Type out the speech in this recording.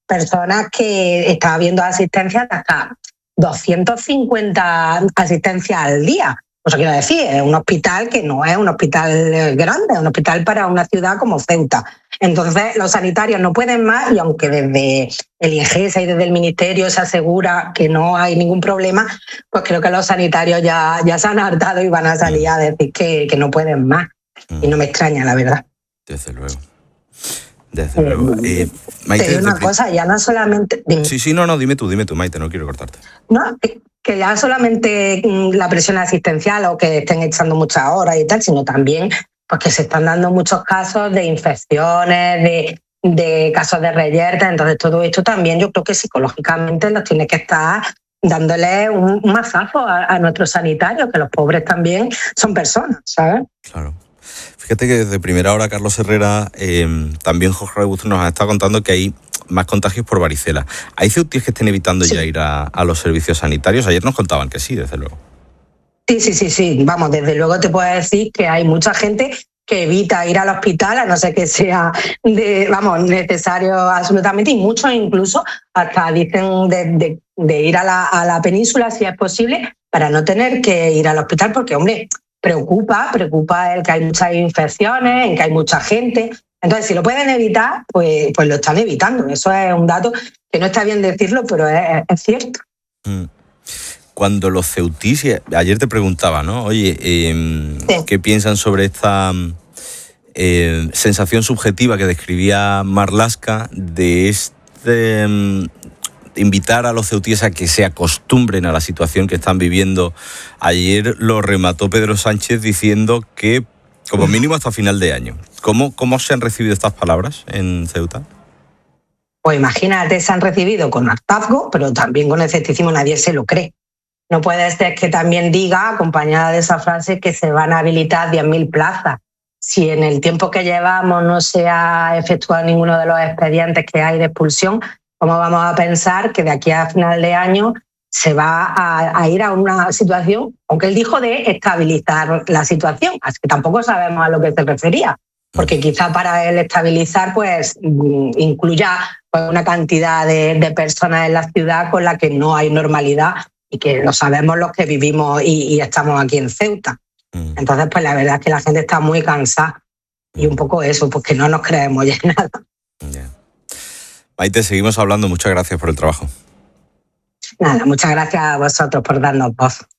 personas que estaba viendo asistencia de hasta 250 asistencias al día. O sea, quiero decir, es un hospital que no es un hospital grande, es un hospital para una ciudad como Ceuta. Entonces, los sanitarios no pueden más, y aunque desde el IEGESA y desde el Ministerio se asegura que no hay ningún problema, pues creo que los sanitarios ya se han hartado y van a salir a decir que no pueden más. Y no me extraña, la verdad. Desde luego. Desde luego. Maite, te digo una cosa, ya no solamente... Dime. Sí, no, dime tú, Maite, no quiero cortarte. No, que ya solamente la presión asistencial o que estén echando muchas horas y tal, sino también pues que se están dando muchos casos de infecciones, de casos de reyerta. Entonces todo esto también yo creo que psicológicamente nos tiene que estar dándole un mazazo a nuestros sanitarios, que los pobres también son personas, ¿sabes? Claro. Fíjate que desde primera hora Carlos Herrera, también Jorge Rebustro nos ha estado contando que hay más contagios por varicela. ¿Hay ceutíes que estén evitando ya ir a los servicios sanitarios? Ayer nos contaban que sí, desde luego. Sí. Vamos, desde luego te puedo decir que hay mucha gente que evita ir al hospital, a no ser que sea necesario absolutamente, y muchos incluso hasta dicen de ir a la península, si es posible, para no tener que ir al hospital, porque, hombre, preocupa el que hay muchas infecciones, en que hay mucha gente. Entonces, si lo pueden evitar, pues lo están evitando. Eso es un dato que no está bien decirlo, pero es cierto. Cuando los ceutís, ayer te preguntaba, ¿no? Oye, ¿qué piensan sobre esta sensación subjetiva que describía Marlaska de invitar a los ceutíes a que se acostumbren a la situación que están viviendo? Ayer lo remató Pedro Sánchez diciendo que como mínimo hasta final de año. ¿Cómo se han recibido estas palabras en Ceuta? Pues imagínate, se han recibido con hartazgo, pero también con escepticismo, nadie se lo cree. No puede ser que también diga, acompañada de esa frase, que se van a habilitar 10.000 plazas. Si en el tiempo que llevamos no se ha efectuado ninguno de los expedientes que hay de expulsión, ¿cómo vamos a pensar que de aquí a final de año se va a ir a una situación, aunque él dijo de estabilizar la situación? Así que tampoco sabemos a lo que se refería, porque quizá para él estabilizar pues incluya pues, una cantidad de personas en la ciudad con la que no hay normalidad y que lo sabemos los que vivimos y estamos aquí en Ceuta. Entonces, pues la verdad es que la gente está muy cansada y un poco eso, pues que no nos creemos ya nada. Yeah. Maite, seguimos hablando. Muchas gracias por el trabajo. Nada, muchas gracias a vosotros por darnos voz.